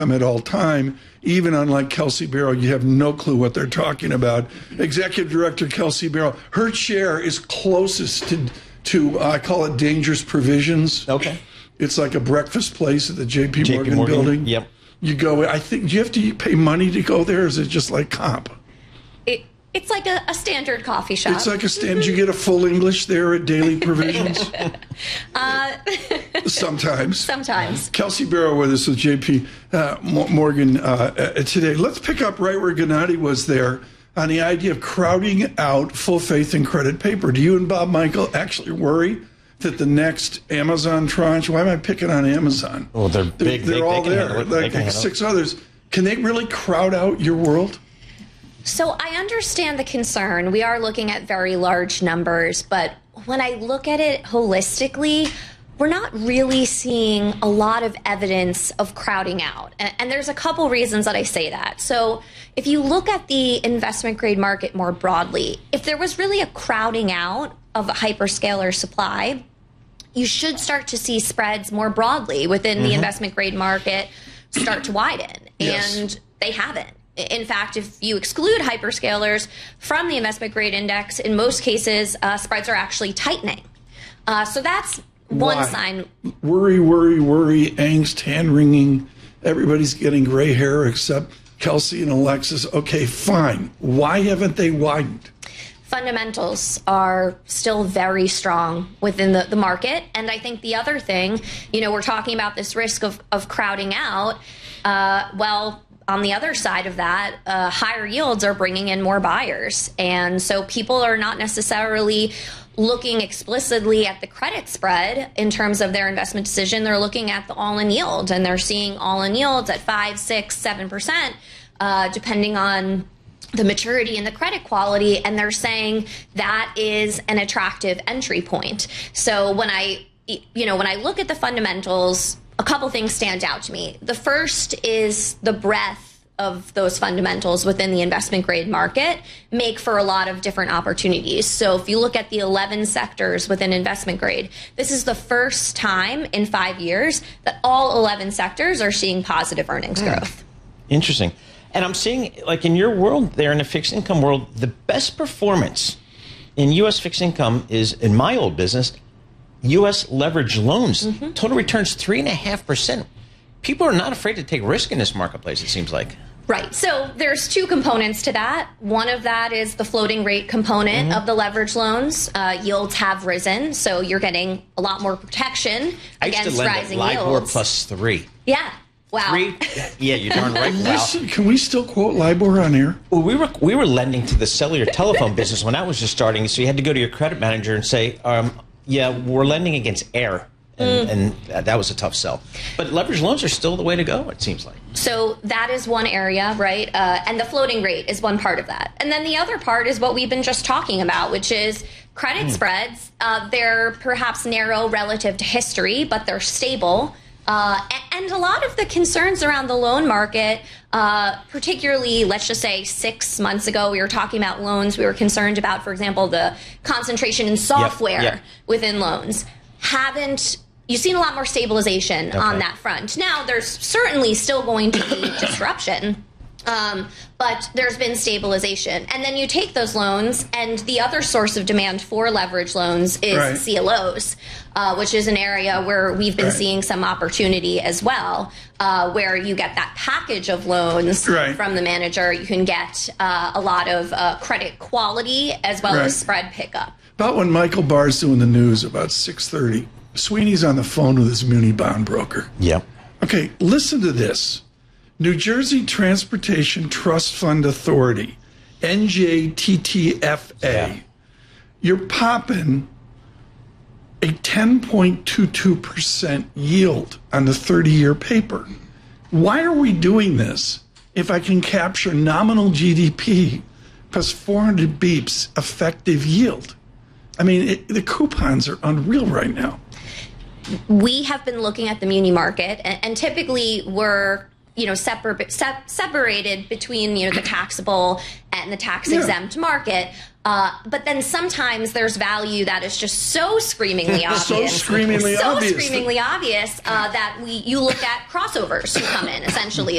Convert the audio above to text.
at all time. Even unlike Kelsey Barrow, you have no clue what they're talking about. Executive Director Kelsey Barrow, her chair is closest to I call it dangerous provisions. Okay. It's like a breakfast place at the JP Morgan building. Yep. You go, I think, do you have to pay money to go there, or is it just like comp? It's like a standard coffee shop. It's like a stand. You get a full English there at Daily Provisions? Sometimes. Sometimes. Kelsey Barrow with us with JP Morgan today. Let's pick up right where Gennady was there on the idea of crowding out full faith and credit paper. Do you and Bob Michael actually worry that the next Amazon tranche, why am I picking on Amazon? Well, they're big. They're all there, like 6 others. Can they really crowd out your world? So I understand the concern. We are looking at very large numbers, but when I look at it holistically, we're not really seeing a lot of evidence of crowding out. And there's a couple reasons that I say that. So if you look at the investment grade market more broadly, if there was really a crowding out of a hyperscaler supply, you should start to see spreads more broadly within the investment grade market start to widen. Yes. And they haven't. In fact, if you exclude hyperscalers from the investment grade index, in most cases, spreads are actually tightening. So that's one sign. Worry, angst, hand-wringing. Everybody's getting gray hair except Kelsey and Alexis. Okay, fine. Why haven't they widened? Fundamentals are still very strong within the market. And I think the other thing, we're talking about this risk of crowding out. On the other side of that, higher yields are bringing in more buyers. And so people are not necessarily looking explicitly at the credit spread in terms of their investment decision. They're looking at the all-in yield, and they're seeing all-in yields at 5%, 6%, 7%, depending on the maturity and the credit quality. And they're saying that is an attractive entry point. So when I look at the fundamentals, a couple things stand out to me. The first is the breadth of those fundamentals within the investment grade market make for a lot of different opportunities. So if you look at the 11 sectors within investment grade, this is the first time in 5 years that all 11 sectors are seeing positive earnings growth. Interesting. And I'm seeing, like in your world there, in the fixed income world, the best performance in U.S. fixed income is, in my old business, U.S. leverage loans. Total returns 3.5%. People are not afraid to take risk in this marketplace, it seems like. Right. So there's two components to that. One of that is the floating rate component of the leverage loans. Yields have risen, so you're getting a lot more protection against rising yields. LIBOR plus 3. Yeah. Wow. 3? Yeah, you're darn right. Wow. Can we still quote LIBOR on air? Well, we were lending to the cellular telephone business when I was just starting, so you had to go to your credit manager and say, yeah, we're lending against air. And that was a tough sell. But leverage loans are still the way to go, it seems like. So that is one area, right? And the floating rate is one part of that. And then the other part is what we've been just talking about, which is credit spreads. They're perhaps narrow relative to history, but they're stable. And a lot of the concerns around the loan market, particularly, let's just say 6 months ago, we were talking about loans. We were concerned about, for example, the concentration in software within loans. You've seen a lot more stabilization on that front. Now, there's certainly still going to be disruption, but there's been stabilization. And then you take those loans, and the other source of demand for leverage loans is CLOs, which is an area where we've been seeing some opportunity as well, where you get that package of loans from the manager. You can get a lot of credit quality as well as spread pickup. About when Michael Barr's doing the news, about 6:30, Sweeney's on the phone with his muni bond broker. Yeah. Okay, listen to this. New Jersey Transportation Trust Fund Authority, NJTTFA. Yeah. You're popping a 10.22% yield on the 30-year paper. Why are we doing this if I can capture nominal GDP plus 400 beeps effective yield? I mean, the coupons are unreal right now. We have been looking at the muni market, and typically we're separated between, the taxable and the tax exempt market. But then sometimes there's value that is just so screamingly obvious. So screamingly obvious that you look at crossovers who come in, essentially,